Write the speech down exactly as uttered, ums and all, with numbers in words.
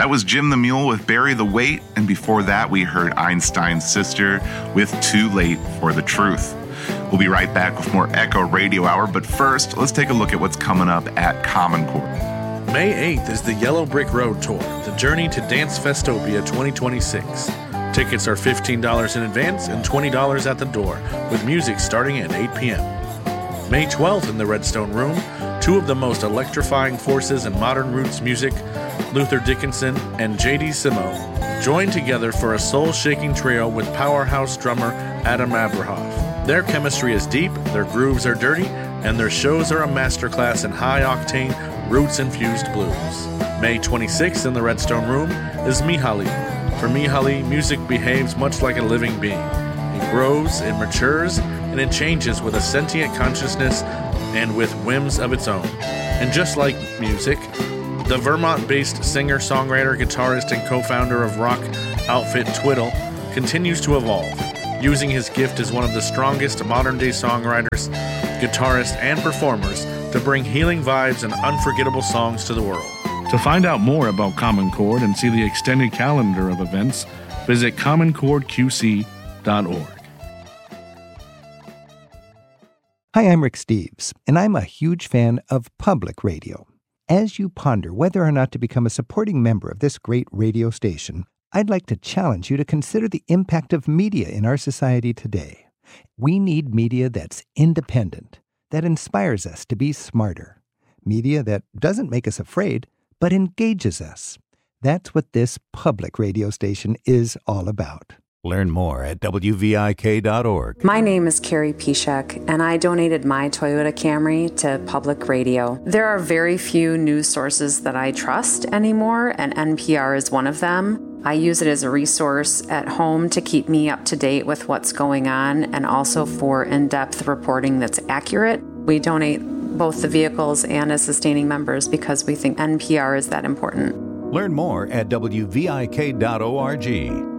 That was Jim the Mule with Bury the Weight, and before that we heard Einstein's Sister with Too Late for the Truth. We'll be right back with more Echo Radio Hour, but first, let's take a look at what's coming up at Common Chord. May eighth is the Yellow Brick Road Tour, the Journey to Dance Festopia twenty twenty-six. Tickets are fifteen dollars in advance and twenty dollars at the door, with music starting at eight p.m. May twelfth in the Redstone Room, two of the most electrifying forces in modern roots music, Luther Dickinson and J D Simo, join together for a soul-shaking trio with powerhouse drummer Adam Abrahoff. Their chemistry is deep, their grooves are dirty, and their shows are a masterclass in high-octane, roots-infused blues. May twenty-sixth in the Redstone Room is Mihaly. For Mihaly, music behaves much like a living being. It grows, it matures, and it changes with a sentient consciousness and with whims of its own. And just like music, the Vermont-based singer, songwriter, guitarist, and co-founder of rock outfit Twiddle continues to evolve, using his gift as one of the strongest modern-day songwriters, guitarists, and performers to bring healing vibes and unforgettable songs to the world. To find out more about Common Chord and see the extended calendar of events, visit common chord q c dot org. Hi, I'm Rick Steves, and I'm a huge fan of public radio. As you ponder whether or not to become a supporting member of this great radio station, I'd like to challenge you to consider the impact of media in our society today. We need media that's independent, that inspires us to be smarter. Media that doesn't make us afraid, but engages us. That's what this public radio station is all about. Learn more at w v i k dot org. My name is Carrie Pishek, and I donated my Toyota Camry to public radio. There are very few news sources that I trust anymore, and N P R is one of them. I use it as a resource at home to keep me up to date with what's going on, and also for in-depth reporting that's accurate. We donate both the vehicles and as sustaining members because we think N P R is that important. Learn more at w v i k dot org.